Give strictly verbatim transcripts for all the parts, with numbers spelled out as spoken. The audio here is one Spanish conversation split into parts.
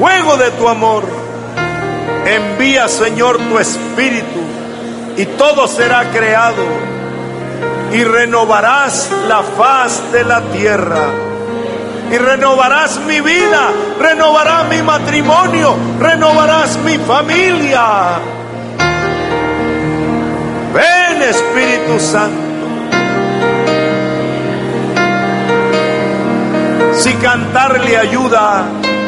fuego de tu amor. Envía, Señor, tu Espíritu y todo será creado y renovarás la faz de la tierra. Y renovarás mi vida, renovarás mi matrimonio, renovarás mi familia. Ven, Espíritu Santo. Si cantar le ayuda,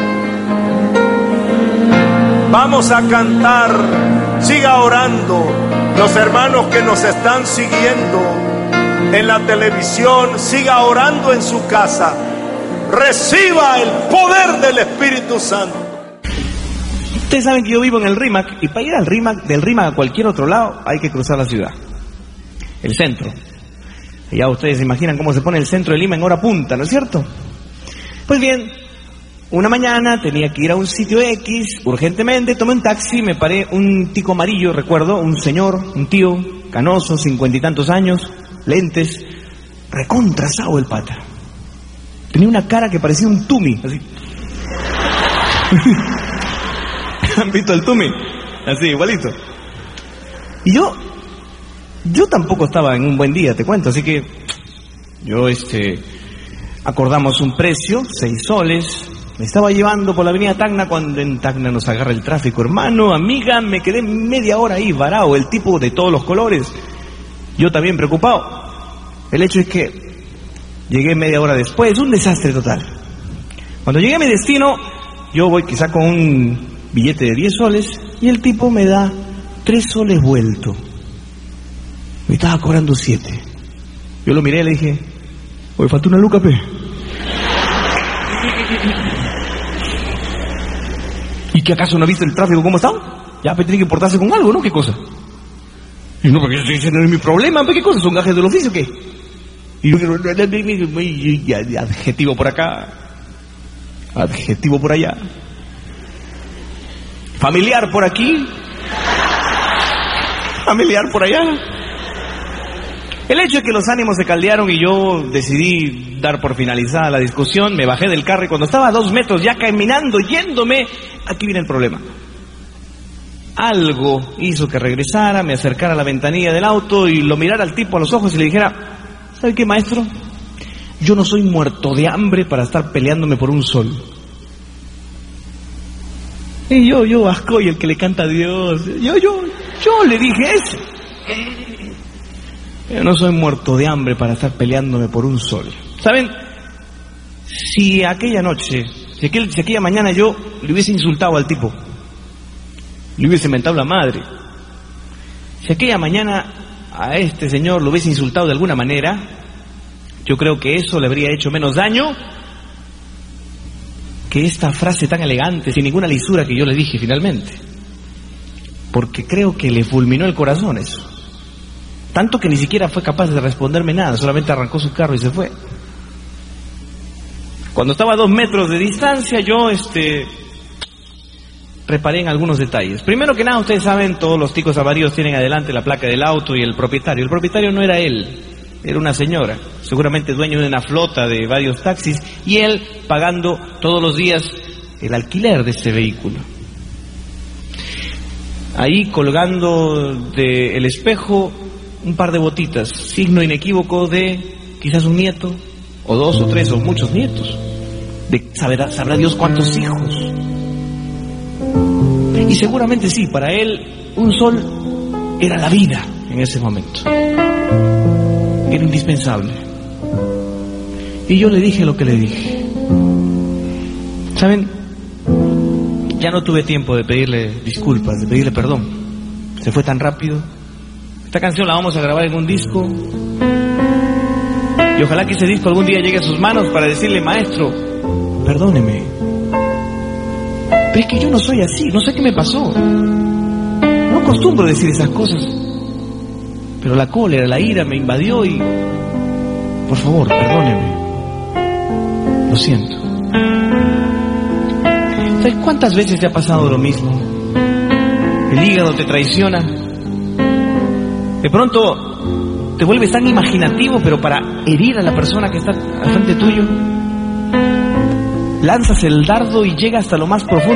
vamos a cantar. Siga orando. Los hermanos que nos están siguiendo en la televisión, siga orando en su casa. Reciba el poder del Espíritu Santo. Ustedes saben que yo vivo en el RIMAC, y para ir al RIMAC, del RIMAC a cualquier otro lado, hay que cruzar la ciudad, el centro. Y ya ustedes se imaginan cómo se pone el centro de Lima en hora punta, ¿no es cierto? Pues bien, una mañana tenía que ir a un sitio X, urgentemente, tomé un taxi, me paré, un tico amarillo, recuerdo, un señor, un tío, canoso, cincuenta y tantos años, lentes, recontrasado el pata. Tenía una cara que parecía un tumi, así. ¿Han visto el tumi? Así, igualito. Y yo, yo tampoco estaba en un buen día, te cuento, así que yo, este, acordamos un precio, seis soles. Me estaba llevando por la avenida Tacna cuando en Tacna nos agarra el tráfico, hermano, amiga, me quedé media hora ahí varado, el tipo de todos los colores. Yo también preocupado. El hecho es que llegué media hora después, un desastre total. Cuando llegué a mi destino, yo voy quizá con un billete de diez soles y el tipo me da tres soles vuelto. Me estaba cobrando siete. Yo lo miré y le dije, oye, falta una luca, pe. ¿Y que acaso no ha visto el tráfico cómo está? Ya, pe, tiene que portarse con algo, ¿no? ¿Qué cosa? Y no, porque ese no es mi problema, pe, ¿qué cosa? ¿Son gajes del oficio o qué? Y yo, adjetivo por acá, adjetivo por allá, familiar por aquí, familiar por allá. El hecho es que los ánimos se caldearon y yo decidí dar por finalizada la discusión. Me bajé del carro y cuando estaba a dos metros ya caminando, yéndome, aquí viene el problema. Algo hizo que regresara, me acercara a la ventanilla del auto y lo mirara al tipo a los ojos y le dijera, ¿sabe qué, maestro? Yo no soy muerto de hambre para estar peleándome por un sol. Y yo, yo, asco, y el que le canta a Dios. Yo, yo, yo le dije eso. Yo no soy muerto de hambre para estar peleándome por un sol. ¿Saben? Si aquella noche, si, aquel, si aquella mañana yo le hubiese insultado al tipo, le hubiese mentado la madre, si aquella mañana a este señor lo hubiese insultado de alguna manera, yo creo que eso le habría hecho menos daño que esta frase tan elegante, sin ninguna lisura que yo le dije finalmente. Porque creo que le fulminó el corazón eso. Tanto que ni siquiera fue capaz de responderme nada, solamente arrancó su carro y se fue. Cuando estaba a dos metros de distancia, yo este reparé en algunos detalles. Primero que nada, ustedes saben, todos los ticos avaríos tienen adelante la placa del auto y el propietario. El propietario no era él, era una señora, seguramente dueño de una flota de varios taxis, y él pagando todos los días el alquiler de ese vehículo. Ahí colgando del espejo un par de botitas, signo inequívoco de quizás un nieto, o dos o tres o muchos nietos, de sabrá, sabrá Dios cuántos hijos. Y seguramente sí, para él un sol era la vida en ese momento, era indispensable. Y yo le dije lo que le dije. ¿Saben? Ya no tuve tiempo de pedirle disculpas, de pedirle perdón. Se fue tan rápido. Esta canción la vamos a grabar en un disco y ojalá que ese disco algún día llegue a sus manos para decirle, maestro, perdóneme, pero es que yo no soy así, no sé qué me pasó, no acostumbro decir esas cosas, pero la cólera, la ira me invadió y por favor, perdóneme, lo siento. ¿Sabes cuántas veces te ha pasado lo mismo? El hígado te traiciona. De pronto te vuelves tan imaginativo, pero para herir a la persona que está al frente tuyo, lanzas el dardo y llega hasta lo más profundo